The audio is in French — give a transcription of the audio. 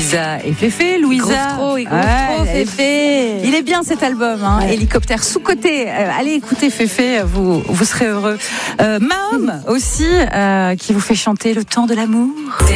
Louisa et Féfé. Louisa, Féfé. Il est bien cet album, hein. Hélicoptère sous-côté. Allez écouter Féfé, vous serez heureux. Mahom aussi, qui vous fait chanter Le temps de l'amour.